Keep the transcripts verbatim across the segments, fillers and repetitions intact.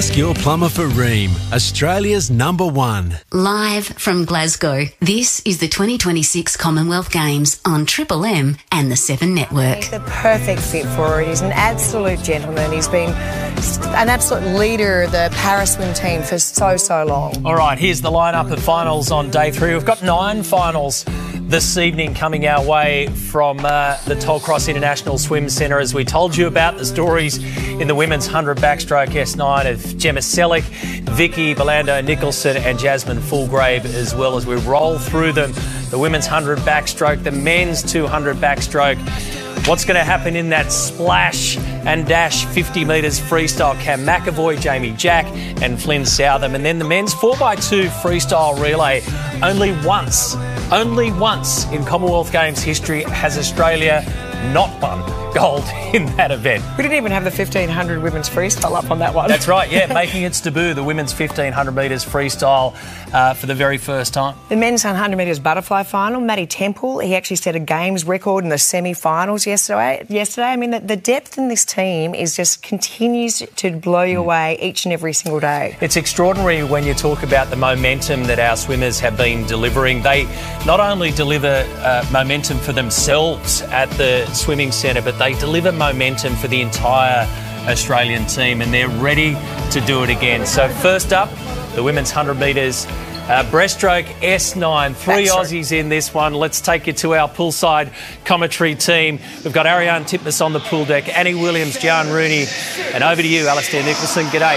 Ask your plumber for Rheem, Australia's number one. Live from Glasgow, this is the twenty twenty-six Commonwealth Games on Triple M and the Seven Network. He's the perfect fit for it. He's an absolute gentleman. He's been an absolute leader of the Paris swim team for so, so long. All right, here's the lineup of finals on day three. We've got nine finals this evening coming our way from uh, the Toll Cross International Swim Centre. As we told you about the stories in the women's one hundred backstroke S nine of Gemma Selleck, Vicky Belando-Nicholson and Jasmine Fulgrave, as well as we roll through them. The women's one hundred backstroke, the men's two hundred backstroke. What's going to happen in that splash and dash fifty metres freestyle? Cam McAvoy, Jamie Jack and Flynn Southam. And then the men's four by two freestyle relay. Only once, only once in Commonwealth Games history has Australia not won gold in that event. We didn't even have the fifteen hundred women's freestyle up on that one. That's right, yeah, making its debut, the women's fifteen hundred metres freestyle uh, for the very first time. The men's one hundred metres butterfly final, Matty Temple, he actually set a games record in the semi-finals yesterday. Yesterday, I mean, the, the depth in this team is just continues to blow you away each and every single day. It's extraordinary when you talk about the momentum that our swimmers have been delivering. They not only deliver uh, momentum for themselves at the swimming centre, but they deliver momentum for the entire Australian team, and they're ready to do it again. So first up, the women's one hundred metres uh, breaststroke S nine. Three Backstroke. Aussies in this one. Let's take you to our poolside commentary team. We've got Ariane Titmus on the pool deck, Annie Williams, Jan Rooney, and over to you, Alastair Nicholson. G'day.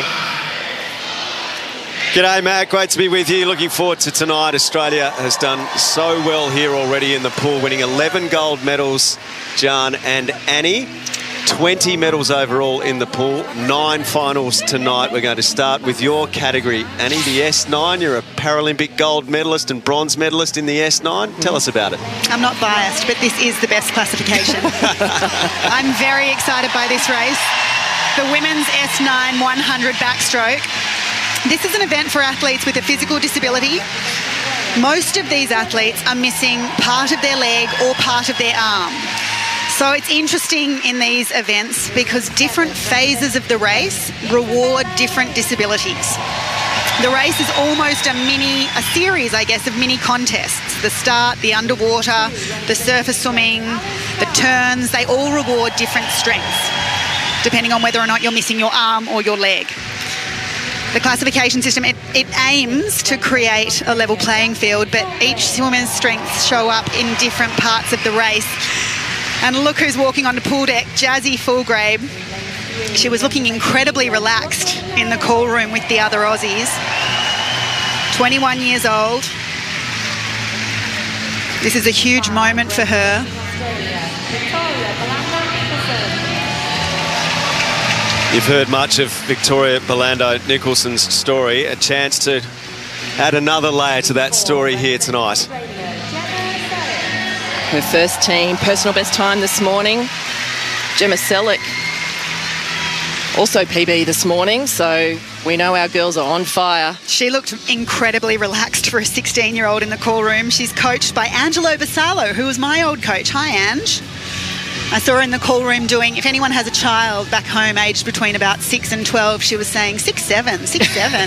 G'day, Matt. Great to be with you. Looking forward to tonight. Australia has done so well here already in the pool, winning eleven gold medals, Jan and Annie. twenty medals overall in the pool, nine finals tonight. We're going to start with your category. Annie, the S nine, you're a Paralympic gold medalist and bronze medalist in the S nine. Tell us about it. I'm not biased, but this is the best classification. I'm very excited by this race. The women's S nine one hundred backstroke. This is an event for athletes with a physical disability. Most of these athletes are missing part of their leg or part of their arm. So it's interesting in these events because different phases of the race reward different disabilities. The race is almost a mini, a series, I guess, of mini contests. The start, the underwater, the surface swimming, the turns, they all reward different strengths, depending on whether or not you're missing your arm or your leg. The classification system, it, it aims to create a level playing field, but each swimmer's strengths show up in different parts of the race. And look who's walking on the pool deck, Jazzy Fulgrave. She was looking incredibly relaxed in the call room with the other Aussies. twenty-one years old. This is a huge moment for her. You've heard much of Victoria Belando-Nicholson's story. A chance to add another layer to that story here tonight. Her first team, personal best time this morning. Gemma Selleck, also P B this morning, so we know our girls are on fire. She looked incredibly relaxed for a sixteen-year-old in the call room. She's coached by Angelo Basalo, who was my old coach. Hi, Ange. I saw her in the call room doing, if anyone has a child back home aged between about six and twelve, she was saying six, seven, six, seven.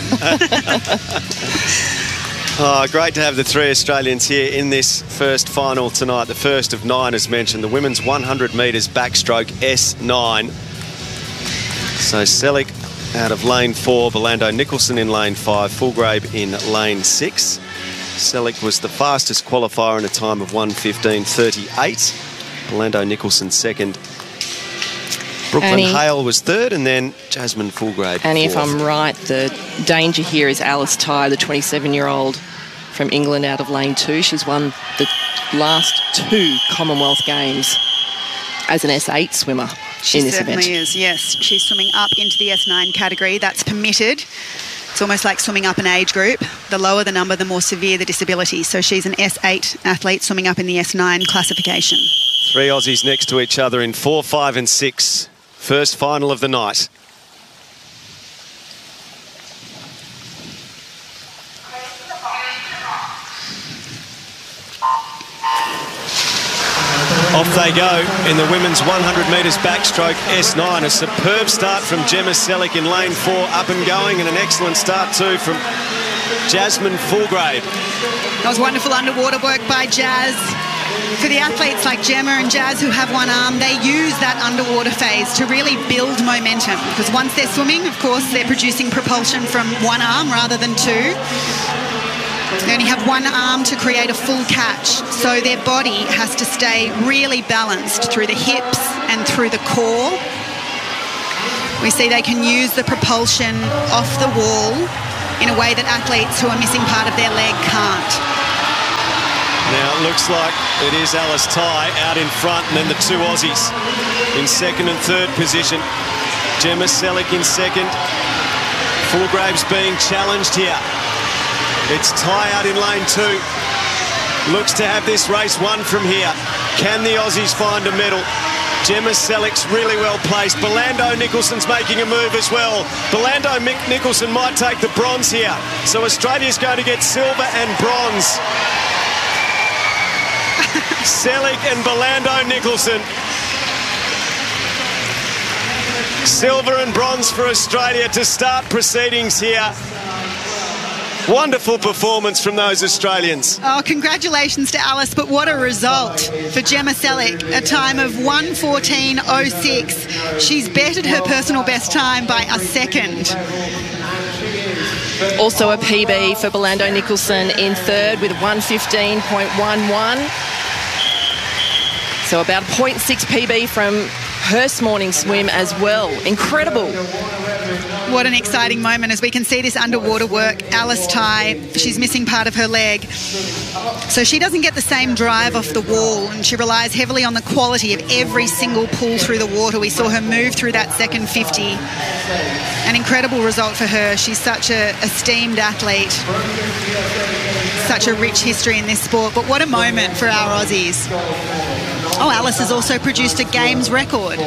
Oh, great to have the three Australians here in this first final tonight. The first of nine, as mentioned, the women's one hundred metres backstroke S nine. So Selleck out of lane four, Belando-Nicholson in lane five, Fulgrave in lane six. Selleck was the fastest qualifier in a time of one fifteen thirty-eight. Belando-Nicholson second. Brooklyn Annie, Hale was third, and then Jasmine Fulgrave Annie, fourth. if I'm right, the danger here is Alice Ty, the twenty-seven-year-old from England out of lane two. She's won the last two Commonwealth Games as an S eight swimmer She in this event. certainly is, yes. She's swimming up into the S nine category. That's permitted. It's almost like swimming up an age group. The lower the number, the more severe the disability. So she's an S eight athlete swimming up in the S nine classification. Three Aussies next to each other in four, five and six. First final of the night. Off they go in the women's one hundred metres backstroke S nine. A superb start from Gemma Sellick in lane four, up and going, and an excellent start too from Jasmine Fulgrave. That was wonderful underwater work by Jazz. For the athletes like Gemma and Jazz who have one arm, they use that underwater phase to really build momentum, because once they're swimming, of course, they're producing propulsion from one arm rather than two. They only have one arm to create a full catch, so their body has to stay really balanced through the hips and through the core. We see they can use the propulsion off the wall in a way that athletes who are missing part of their leg can't. Now it looks like it is Alice Tighe out in front, and then the two Aussies in second and third position. Gemma Sellick in second. Fulgrave's being challenged here. It's Tighe out in lane two. Looks to have this race won from here. Can the Aussies find a medal? Gemma Sellick's really well placed. Belando Nicholson's making a move as well. Belando Nicholson might take the bronze here. So Australia's going to get silver and bronze. Sellick and Belando Nicholson. Silver and bronze for Australia to start proceedings here. Wonderful performance from those Australians. Oh, congratulations to Alice, but what a result for Gemma Sellick, a time of one fourteen oh six. She's bettered her personal best time by a second. Also a P B for Belando Nicholson in third with one fifteen point one one. So about a point six P B from her morning swim as well. Incredible. What an exciting moment as we can see this underwater work. Alice Tighe, she's missing part of her leg. So she doesn't get the same drive off the wall, and she relies heavily on the quality of every single pull through the water. We saw her move through that second fifty. An incredible result for her. She's such a esteemed athlete. Such a rich history in this sport. But what a moment for our Aussies. Oh, Alice has also produced a games record.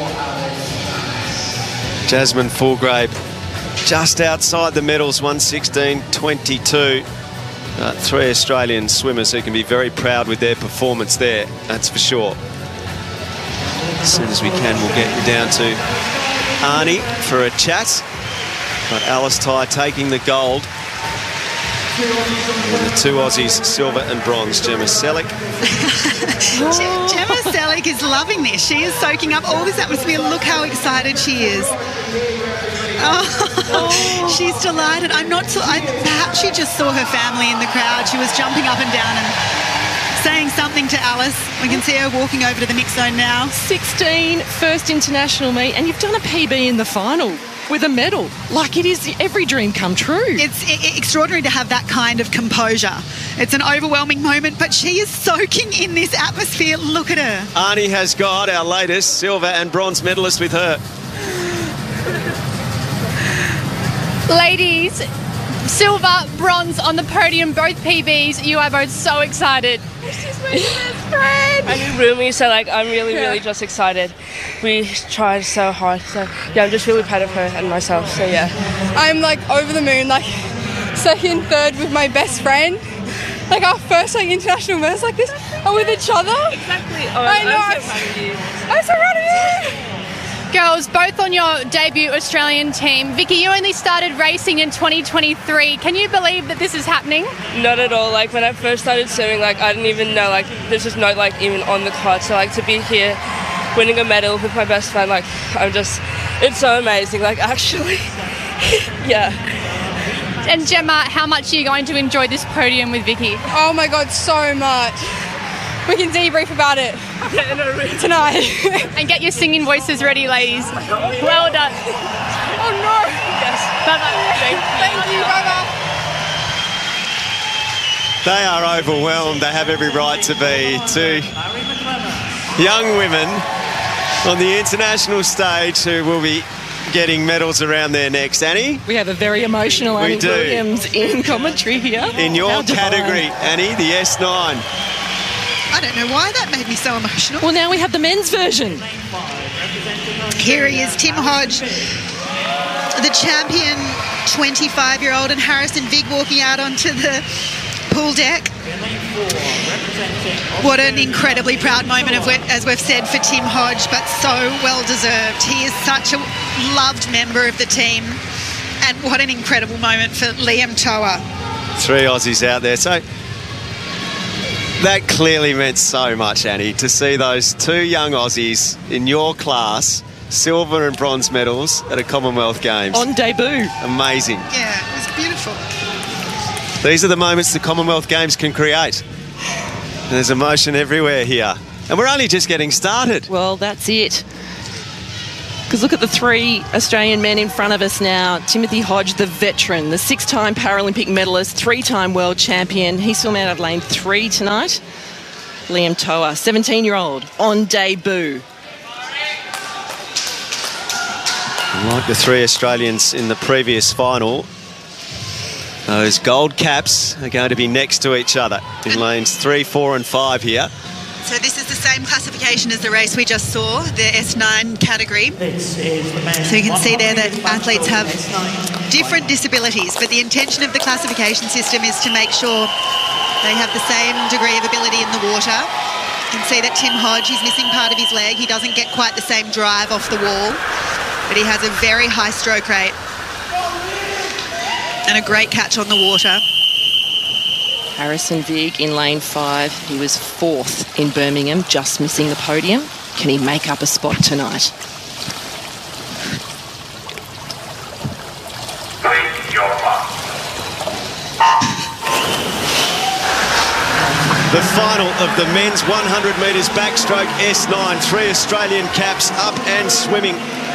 Jasmine Fulgrave just outside the medals, one sixteen twenty-two. Uh, three Australian swimmers who can be very proud with their performance there, that's for sure. As soon as we can, we'll get you down to Arnie for a chat. But Alice Tighe taking the gold. And the two Aussies, silver and bronze. Gemma Sellick. Gemma Sellick is loving this. She is soaking up all this atmosphere. Look how excited she is. Oh, she's delighted. I'm not. So, I, perhaps she just saw her family in the crowd. She was jumping up and down and saying something to Alice. We can see her walking over to the mix zone now. sixteen, first international meet, and you've done a P B in the final with a medal. Like, it is every dream come true. It's I- extraordinary to have that kind of composure. It's an overwhelming moment, but she is soaking in this atmosphere. Look at her. Arnie has got our latest silver and bronze medalist with her. Ladies, silver, bronze on the podium, both P Bs. You are both so excited. She's my best friend. I knew Rumi, so like I'm really, really yeah. just excited. We tried so hard, so yeah, I'm just really proud of her and myself. So yeah, I'm like over the moon, like second, third with my best friend. Like our first like international medals like this are with each other. Exactly. Oh, I know. I'm so proud of you. I'm so proud of you. Girls, both on your debut Australian team. Vicky, you only started racing in twenty twenty-three. Can you believe that this is happening? Not at all. Like when I first started swimming, like I didn't even know like there's just no like even on the card. So like to be here, winning a medal with my best friend, like I'm just, it's so amazing. Like actually, yeah. And Gemma, how much are you going to enjoy this podium with Vicky? Oh my God, so much. We can debrief about it yeah, no, really. tonight. And get your singing voices ready, ladies. Well done. Oh no. Yes. Bye-bye. Thank you. Thank you. Bye-bye. They are overwhelmed. They have every right to be. Two young women on the international stage who will be getting medals around their necks. Annie? We have a very emotional we Annie do. Williams in commentary here. In your How category, divine. Annie, the S nine. I don't know why that made me so emotional. Well, now we have the men's version. Here he is, Tim Hodge, the champion twenty-five-year-old, and Harrison Vig walking out onto the pool deck. What an incredibly proud moment, of, as we've said, for Tim Hodge, but so well deserved. He is such a loved member of the team, and what an incredible moment for Liam Toa. Three Aussies out there. So that clearly meant so much, Annie, to see those two young Aussies in your class, silver and bronze medals at a Commonwealth Games. On debut. Amazing. Yeah, it was beautiful. These are the moments the Commonwealth Games can create. There's emotion everywhere here. And we're only just getting started. Well, that's it. Because look at the three Australian men in front of us now. Timothy Hodge, the veteran, the six-time Paralympic medalist, three-time world champion. He swam out of lane three tonight. Liam Toa, seventeen-year-old, on debut. Like the three Australians in the previous final, those gold caps are going to be next to each other in lanes three, four and five here. So this is the same classification as the race we just saw, the S nine category. So you can see there that athletes have different disabilities, but the intention of the classification system is to make sure they have the same degree of ability in the water. You can see that Tim Hodge, he's missing part of his leg. He doesn't get quite the same drive off the wall, but he has a very high stroke rate and a great catch on the water. Harrison Vig in lane five. He was fourth in Birmingham, just missing the podium. Can he make up a spot tonight? The final of the men's one hundred metres backstroke S nine. Three Australian caps up and swimming.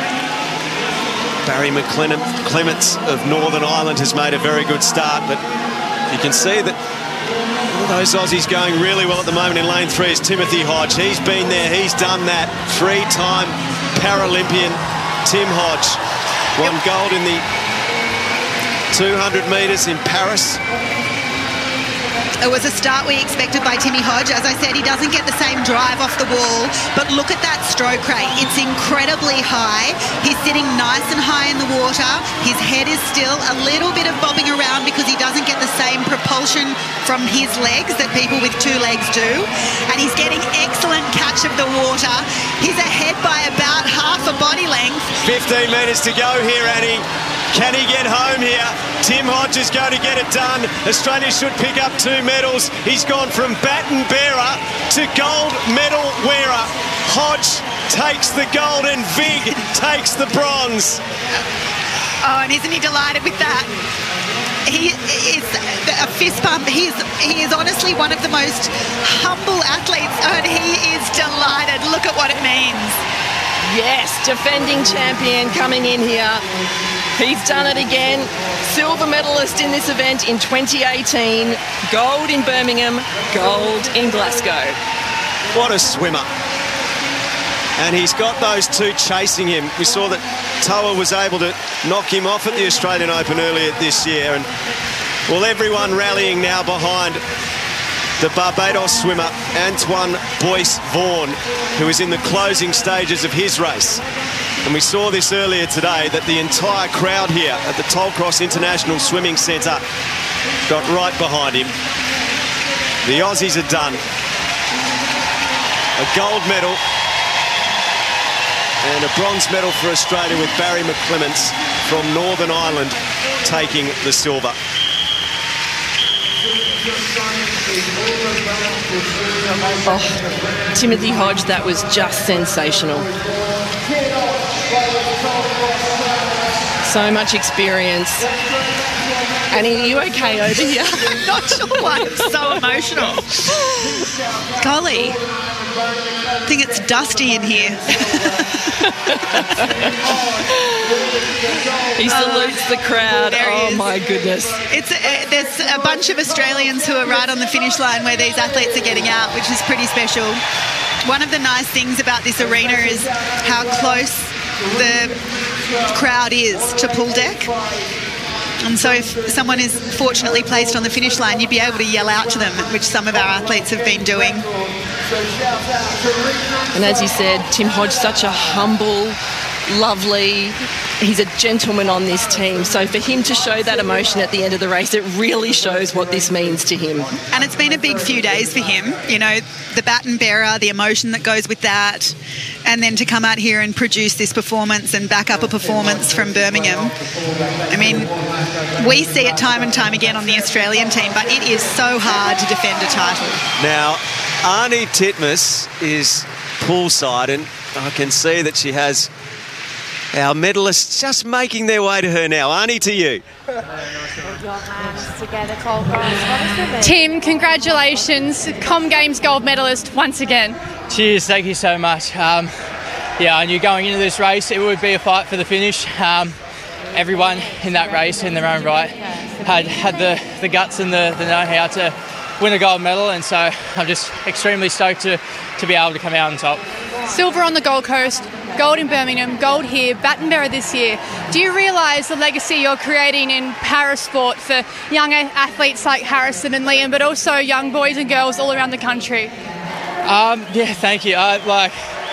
Barry McClements of Northern Ireland has made a very good start, but you can see that one of those Aussies going really well at the moment in lane three is Timothy Hodge. He's been there, he's done that. Three-time Paralympian Tim Hodge won gold in the two hundred metres in Paris. It was a start we expected by Timmy Hodge. As I said, he doesn't get the same drive off the wall, but look at that stroke rate. It's incredibly high. He's sitting nice and high in the water. His head is still a little bit of bobbing around because he doesn't get the same propulsion from his legs that people with two legs do. And he's getting excellent catch of the water. He's ahead by about half a body length. fifteen metres to go here, Annie. Can he get home here? Tim Hodge is going to get it done. Australia should pick up two medals. He's gone from baton bearer to gold medal wearer. Hodge takes the gold and Vig takes the bronze. Oh, and isn't he delighted with that? He is a fist pump. He is, he is honestly one of the most humble athletes, and he is delighted. Look at what it means. Yes, defending champion coming in here. He's done it again. Silver medalist in this event in twenty eighteen. Gold in Birmingham, gold in Glasgow. What a swimmer. And he's got those two chasing him. We saw that Toa was able to knock him off at the Australian Open earlier this year. And well, everyone rallying now behind the Barbados swimmer, Antoine Boyce Vaughan, who is in the closing stages of his race. And we saw this earlier today, that the entire crowd here at the Tollcross International Swimming Centre got right behind him. The Aussies are done. A gold medal and a bronze medal for Australia, with Barry McClements from Northern Ireland taking the silver. Oh, Timothy Hodge, that was just sensational. So much experience. Annie, are you okay over here? I'm not sure why I'm so emotional. Golly, I think it's dusty in here. He salutes the crowd. Oh my goodness. It's a, there's a bunch of Australians who are right on the finish line where these athletes are getting out, which is pretty special. One of the nice things about this arena is how close the crowd is to pool deck. And so if someone is fortunately placed on the finish line, you'd be able to yell out to them, which some of our athletes have been doing. And as you said, Tim Hodge, such a humble, lovely. He's a gentleman on this team. So for him to show that emotion at the end of the race, it really shows what this means to him. And it's been a big few days for him. You know, the baton bearer, the emotion that goes with that, and then to come out here and produce this performance and back up a performance from Birmingham. I mean, we see it time and time again on the Australian team, but it is so hard to defend a title. Now, Arnie Titmus is poolside, and I can see that she has our medalists just making their way to her now. Arnie, to you. Tim, congratulations. Com Games gold medalist once again. Cheers, thank you so much. Um, yeah, I knew going into this race it would be a fight for the finish. Um, everyone in that race, in their own right, had had the, the guts and the, the know-how to win a gold medal, and so I'm just extremely stoked to, to be able to come out on top. Silver on the Gold Coast, gold in Birmingham, gold here, baton bearer this year. Do you realise the legacy you're creating in parasport for young athletes like Harrison and Liam, but also young boys and girls all around the country? Um, yeah, thank you. I, like,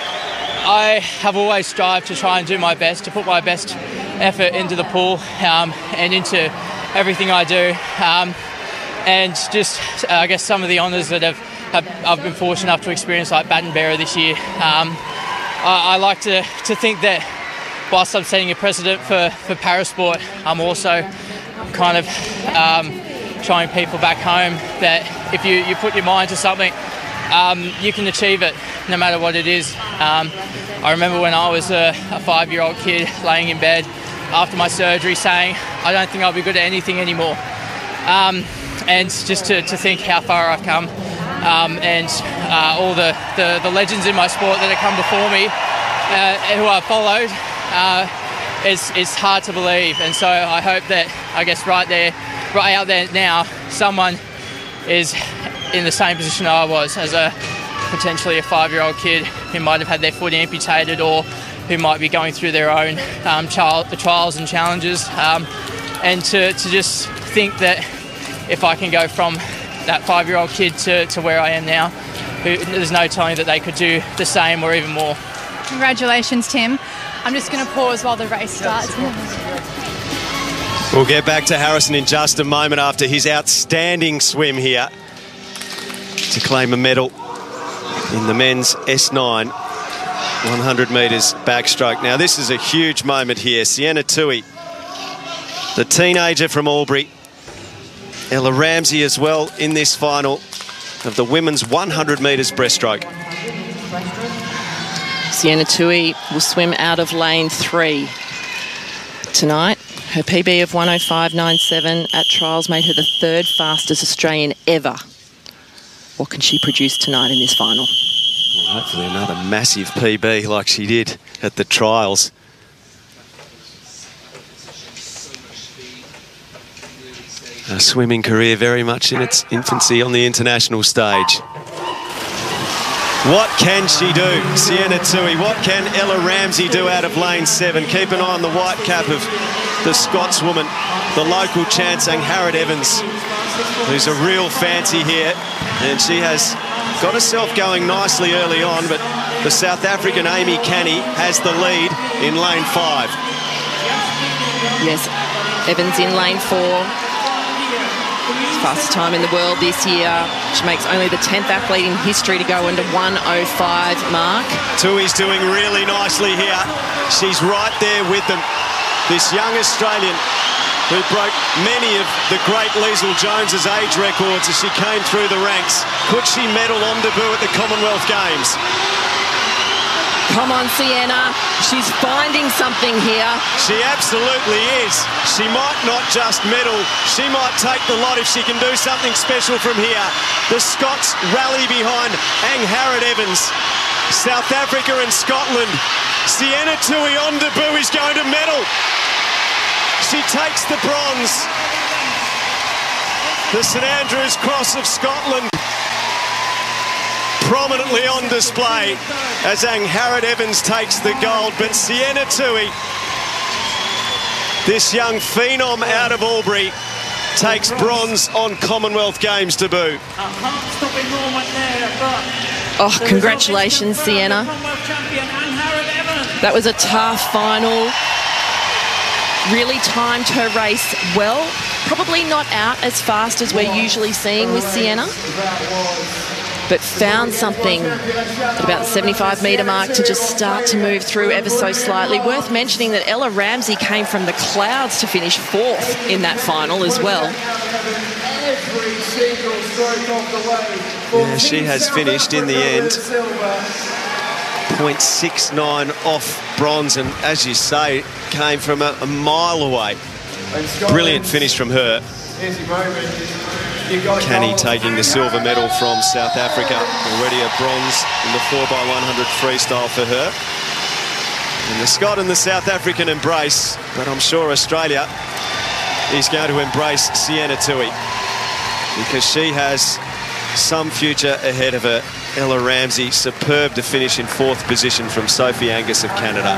I have always strived to try and do my best, to put my best effort into the pool um, and into everything I do. Um, and just, uh, I guess, some of the honours that have, have I've been fortunate enough to experience, like baton bearer this year. Um, I, I like to, to think that whilst I'm setting a precedent for, for parasport, I'm also kind of um, showing people back home that if you, you put your mind to something, um, you can achieve it no matter what it is. Um, I remember when I was a, a five-year-old kid laying in bed after my surgery saying, I don't think I'll be good at anything anymore. Um, and just to, to think how far I've come um, and uh, all the, the, the legends in my sport that have come before me uh, who I've followed, uh, it's, it's hard to believe. And so I hope that, I guess, right there, right out there now, someone is in the same position I was as a potentially a five-year-old kid who might have had their foot amputated or who might be going through their own um, child, trials and challenges. Um, and to, to just think that if I can go from that five-year-old kid to, to where I am now, who, there's no telling that they could do the same or even more. Congratulations, Tim. I'm just going to pause while the race starts. We'll get back to Harrison in just a moment after his outstanding swim here to claim a medal in the men's S nine one hundred metres backstroke. Now, this is a huge moment here. Sienna Tui, the teenager from Albury, Ella Ramsey as well in this final of the women's one hundred metres breaststroke. Sienna Tui will swim out of lane three tonight. Her P B of one oh five ninety-seven at trials made her the third fastest Australian ever. What can she produce tonight in this final? Well, hopefully another massive P B like she did at the trials. A swimming career very much in its infancy on the international stage. What can she do, Sienna Tui? What can Ella Ramsey do out of lane seven? Keep an eye on the white cap of the Scotswoman, the local chance, Angharad Evans, who's a real fancy here. And she has got herself going nicely early on, but the South African Amy Canny has the lead in lane five. Yes, Evans in lane four. Fastest time in the world this year. She makes only the tenth athlete in history to go under one oh five mark. Tui's doing really nicely here. She's right there with them. This young Australian who broke many of the great Liesl Jones's age records as she came through the ranks. Could she medal on debut at the Commonwealth Games? Come on, Sienna. She's finding something here. She absolutely is. She might not just medal. She might take the lot if she can do something special from here. The Scots rally behind Angharad Evans. South Africa and Scotland. Sienna Tui on debut is going to medal. She takes the bronze. The St Andrews Cross of Scotland prominently on display as Angharad Evans takes the gold. But Sienna Tui, this young phenom out of Albury, takes bronze on Commonwealth Games debut. Oh, congratulations, Sienna. That was a tough final. Really timed her race well. Probably not out as fast as we're usually seeing with Sienna, but found something at about the seventy-five metre mark to just start to move through ever so slightly. Worth mentioning that Ella Ramsey came from the clouds to finish fourth in that final as well. Yeah, she has finished in the end point six nine off bronze, and as you say, came from a, a mile away. Brilliant finish from her. Canny taking the silver medal from South Africa. Already a bronze in the four by one hundred freestyle for her. And the Scot and the South African embrace, but I'm sure Australia is going to embrace Sienna Tui, because she has some future ahead of her. Ella Ramsey, superb to finish in fourth position from Sophie Angus of Canada.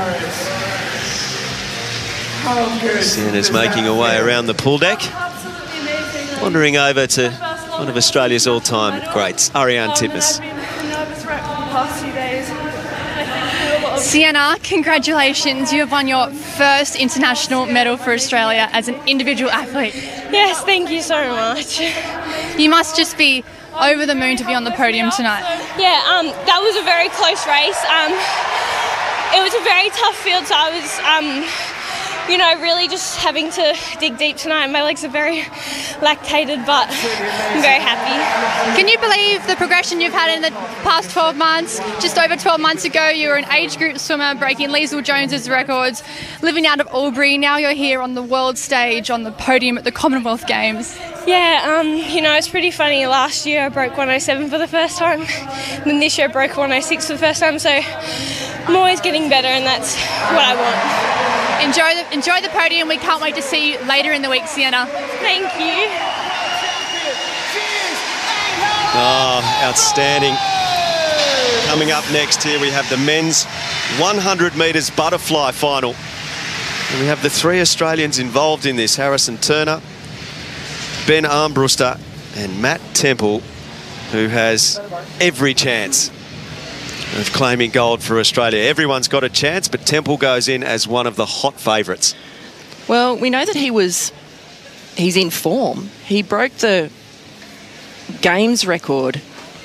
Sienna's making her way around the pool deck, wandering over to one of Australia's all-time greats, Ariane Titmus. Sienna, congratulations. You have won your first international medal for Australia as an individual athlete. Yes, thank you so much. You must just be over the moon to be on the podium tonight. Yeah, um, that was a very close race. Um, it was a very tough field, so I was, um, you know, really just having to dig deep tonight. My legs are very lactated, but I'm very happy. Can you believe the progression you've had in the past twelve months? Just over twelve months ago, you were an age group swimmer, breaking Liesl Jones's records, living out of Albury. Now you're here on the world stage, on the podium at the Commonwealth Games. Yeah, um, you know, it's pretty funny. Last year I broke one oh seven for the first time. And then this year I broke one oh six for the first time. So I'm always getting better, and that's what I want. Enjoy the, enjoy the podium. We can't wait to see you later in the week, Sienna. Thank you. Oh, outstanding. Coming up next here, we have the men's one hundred metres butterfly final. And we have the three Australians involved in this: Harrison Turner, Ben Armbruster and Matt Temple, who has every chance of claiming gold for Australia. Everyone's got a chance, but Temple goes in as one of the hot favourites. Well, we know that he was, he's in form. He broke the games record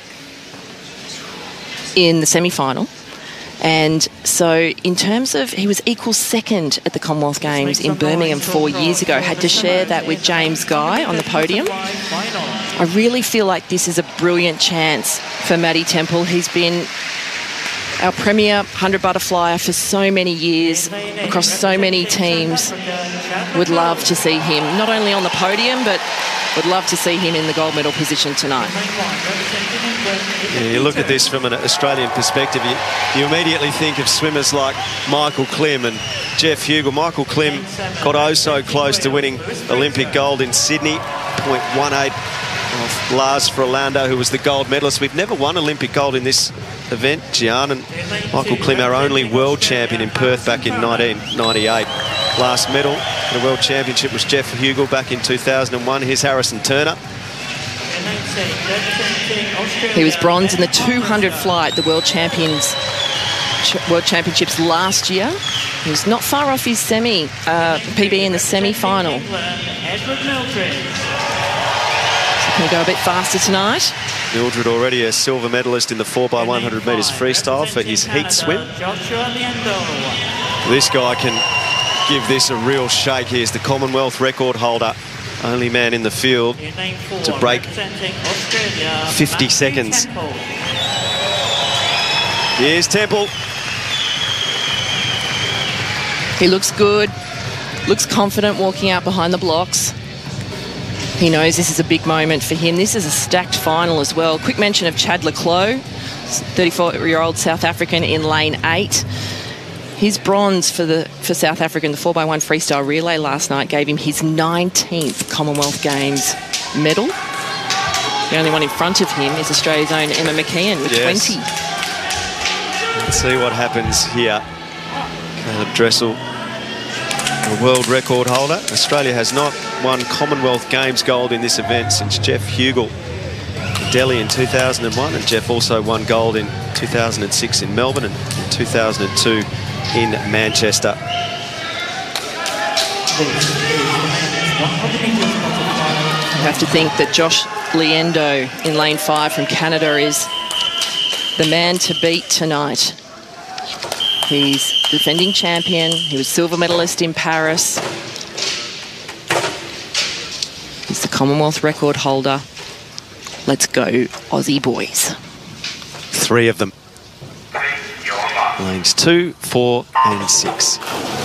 in the semi-final. And so in terms of, he was equal second at the Commonwealth Games in Birmingham four years ago, had to share that with James Guy on the podium. I really feel like this is a brilliant chance for Maddie Temple. He's been our premier one hundred butterflyer for so many years, across so many teams. Would love to see him not only on the podium, but would love to see him in the gold medal position tonight. Yeah, you look at this from an Australian perspective, you, you immediately think of swimmers like Michael Klim and Jeff Hugel. Michael Klim got oh so close to winning Olympic gold in Sydney, point one eight of Lars Frolando, who was the gold medalist. We've never won Olympic gold in this event, Gian, and Michael Klim, our only world champion in Perth back in nineteen ninety-eight. Last medal in the World Championship was Jeff Hugel back in two thousand one. Here's Harrison Turner. He was bronze in the two hundred flight, the World Champions, World Championships last year. He was not far off his semi uh, P B in the semi-final. So can he go a bit faster tonight? Mildred already a silver medalist in the four by one hundred metres freestyle for his heat swim. This guy can give this a real shake. Here's the Commonwealth record holder, only man in the field to break fifty seconds. Here's Temple. He looks good, looks confident walking out behind the blocks. He knows this is a big moment for him. This is a stacked final as well. Quick mention of Chad Leclos, thirty-four-year-old South African in lane eight. His bronze for the for South Africa in the four by one freestyle relay last night gave him his nineteenth Commonwealth Games medal. The only one in front of him is Australia's own Emma McKeon with yes. twenty. Let's see what happens here. Caleb Dressel, the world record holder. Australia has not won Commonwealth Games gold in this event since Jeff Hugel in Delhi in two thousand one, and Jeff also won gold in two thousand six in Melbourne and in two thousand two in Manchester. You have to think that Josh Liendo in lane five from Canada is the man to beat tonight. He's defending champion. He was silver medalist in Paris. He's the Commonwealth record holder. Let's go, Aussie boys. Three of them. Lanes two, four and six.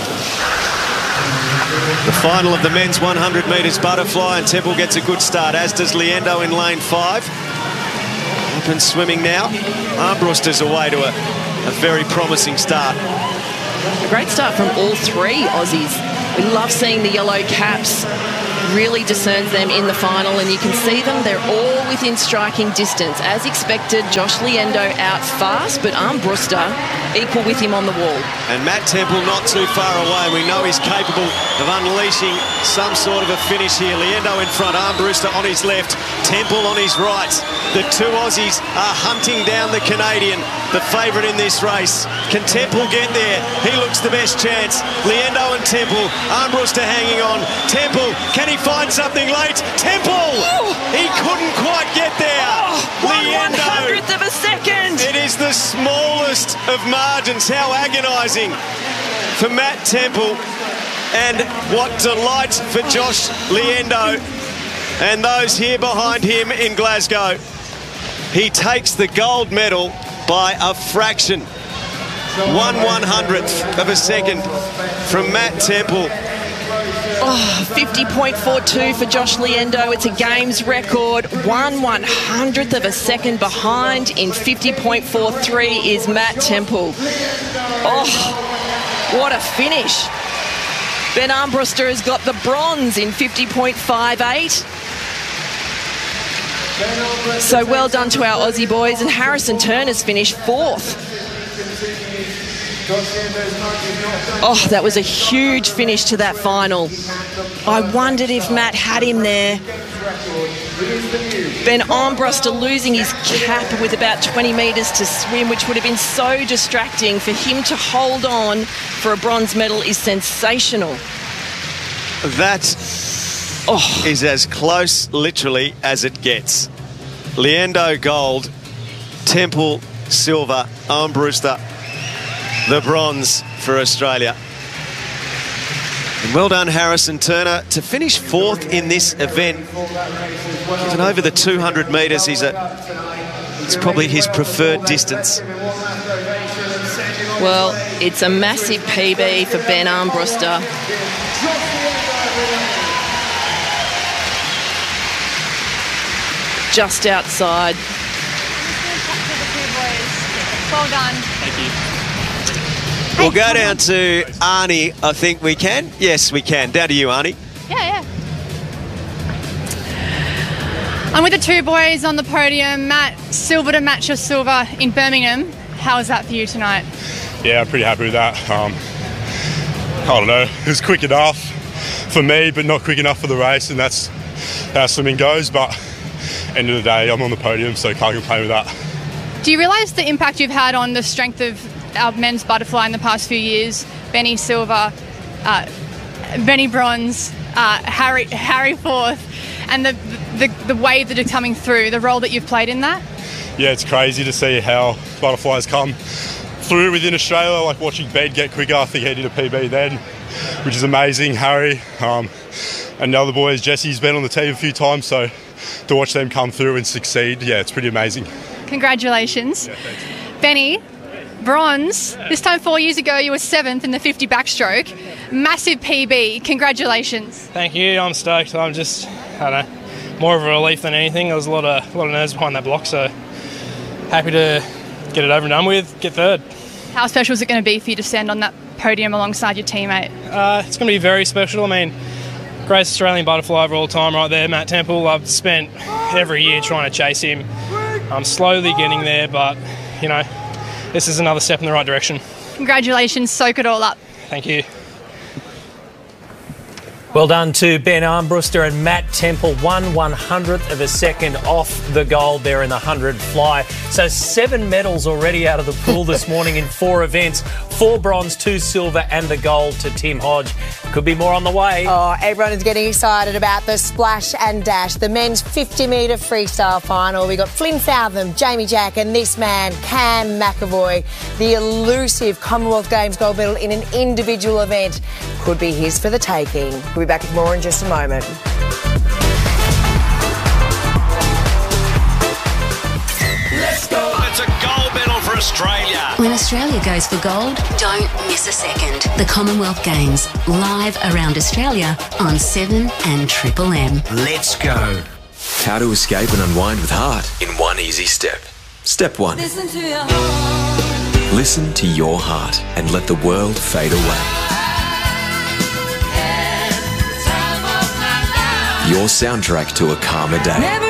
The final of the men's one hundred metres butterfly, and Temple gets a good start, as does Liendo in lane five. Open swimming now. Armbruster's away to a, a very promising start. A great start from all three Aussies. We love seeing the yellow caps. Really discerns them in the final, and you can see them, they're all within striking distance. As expected, Josh Liendo out fast, but Armbruster equal with him on the wall. And Matt Temple not too far away. We know he's capable of unleashing some sort of a finish here. Liendo in front, Armbruster on his left, Temple on his right. The two Aussies are hunting down the Canadian, the favourite in this race. Can Temple get there? He looks the best chance. Liendo and Temple, Armbruster hanging on. Temple, can he find something late? Temple! Oh. He couldn't quite get there. Oh, one one hundredth of a second. It is the smallest of margins. How agonising for Matt Temple. And what delight for Josh Liendo and those here behind him in Glasgow. He takes the gold medal by a fraction. One one hundredth of a second from Matt Temple. Oh, fifty point four two for Josh Liendo. It's a games record. One one hundredth of a second behind in fifty point four three is Matt Temple. Oh, what a finish. Ben Armbruster has got the bronze in fifty point five eight. So well done to our Aussie boys, and Harrison Turner's finished fourth. Oh, that was a huge finish to that final. I wondered if Matt had him there. Ben Armbruster losing his cap with about twenty metres to swim, which would have been so distracting. For him to hold on for a bronze medal is sensational. That oh. is as close, literally, as it gets. Liendo gold, Temple silver, Armbruster the bronze for Australia. And well done, Harrison Turner, to finish fourth in this event. Even over the two hundred metres, he's a, it's probably his preferred distance. Well, it's a massive P B for Ben Armbruster. Just outside. Well done. Thank you. We'll go down to Arnie, I think we can. Yes, we can. Down to you, Arnie. Yeah, yeah. I'm with the two boys on the podium. Matt, silver to match your silver in Birmingham. How was that for you tonight? Yeah, I'm pretty happy with that. Um, I don't know, it was quick enough for me, but not quick enough for the race, and that's how swimming goes. But end of the day, I'm on the podium, so can't complain with that. Do you realise the impact you've had on the strength of our men's butterfly in the past few years? Benny silver, uh, Benny bronze, uh, Harry Harry fourth, and the, the the wave that are coming through, the role that you've played in that? Yeah, it's crazy to see how butterflies come through within Australia, like watching Ben get quicker. I think he did a P B then, which is amazing. Harry um, and the other boys, Jesse's been on the team a few times, so to watch them come through and succeed, yeah, it's pretty amazing. Congratulations. Yeah, thanks. Benny, bronze. This time four years ago you were seventh in the fifty backstroke. Massive P B. Congratulations. Thank you. I'm stoked. I'm just, I don't know, more of a relief than anything. There was a lot of a lot of nerves behind that block, so happy to get it over and done with, get third. How special is it going to be for you to stand on that podium alongside your teammate? Uh, it's going to be very special. I mean, greatest Australian butterfly of all time right there, Matt Temple. I've spent every year trying to chase him. I'm slowly getting there, but, you know, this is another step in the right direction. Congratulations. Soak it all up. Thank you. Well done to Ben Armbruster and Matt Temple. One one hundredth of a second off the gold there in the hundred fly. So seven medals already out of the pool this morning in four events. Four bronze, two silver and the gold to Tim Hodge. Could be more on the way. Oh, everyone is getting excited about the splash and dash. The men's fifty metre freestyle final. We got Flynn Southam, Jamie Jack and this man, Cam McAvoy. The elusive Commonwealth Games gold medal in an individual event could be his for the taking. We'll be back with more in just a moment. Let's go. It's a gold medal for Australia. When Australia goes for gold, don't miss a second. The Commonwealth Games, live around Australia on seven and Triple M. Let's go. How to escape and unwind with heart in one easy step. Step one. Listen to your heart. Listen to your heart and let the world fade away. Your soundtrack to a calmer day. Never